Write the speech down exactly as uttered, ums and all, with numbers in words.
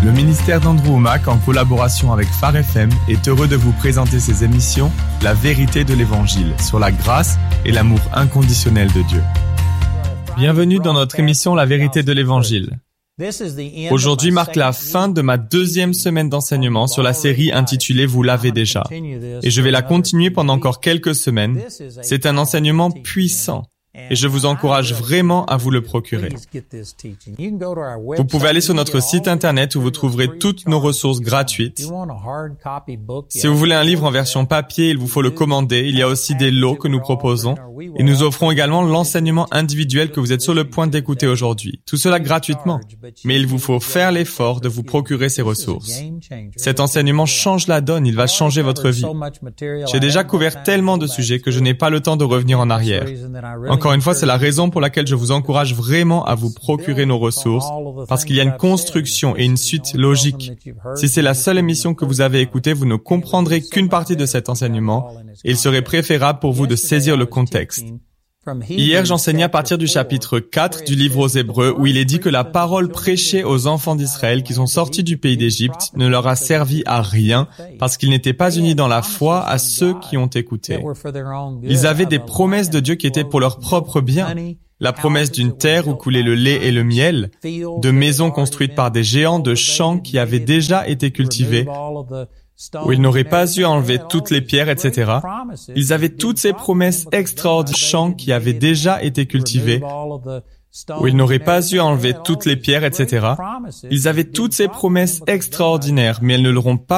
Le ministère d'Andrew Wommack, en collaboration avec Phare F M, est heureux de vous présenter ses émissions « La vérité de l'Évangile » sur la grâce et l'amour inconditionnel de Dieu. Bienvenue dans notre émission « La vérité de l'Évangile ». Aujourd'hui marque la fin de ma deuxième semaine d'enseignement sur la série intitulée « Vous l'avez déjà ». Et je vais la continuer pendant encore quelques semaines. C'est un enseignement puissant. Et je vous encourage vraiment à vous le procurer. Vous pouvez aller sur notre site internet où vous trouverez toutes nos ressources gratuites. Si vous voulez un livre en version papier, il vous faut le commander. Il y a aussi des lots que nous proposons. Et nous offrons également l'enseignement individuel que vous êtes sur le point d'écouter aujourd'hui. Tout cela gratuitement. Mais il vous faut faire l'effort de vous procurer ces ressources. Cet enseignement change la donne. Il va changer votre vie. J'ai déjà couvert tellement de sujets que je n'ai pas le temps de revenir en arrière. Encore une fois, c'est la raison pour laquelle je vous encourage vraiment à vous procurer nos ressources, parce qu'il y a une construction et une suite logique. Si c'est la seule émission que vous avez écoutée, vous ne comprendrez qu'une partie de cet enseignement, et il serait préférable pour vous de saisir le contexte. Hier, j'enseignais à partir du chapitre quatre du livre aux Hébreux, où il est dit que la parole prêchée aux enfants d'Israël qui sont sortis du pays d'Égypte ne leur a servi à rien, parce qu'ils n'étaient pas unis dans la foi à ceux qui ont écouté. Ils avaient des promesses de Dieu qui étaient pour leur propre bien. La promesse d'une terre où coulait le lait et le miel, de maisons construites par des géants, de champs qui avaient déjà été cultivés, où ils n'auraient pas eu à enlever toutes les pierres, et cetera. Ils avaient toutes ces promesses extraordinaires, champs qui avaient déjà été cultivés, où ils n'auraient pas eu à enlever toutes les pierres, et cetera. Ils avaient toutes ces promesses extraordinaires, mais elles ne leur ont pas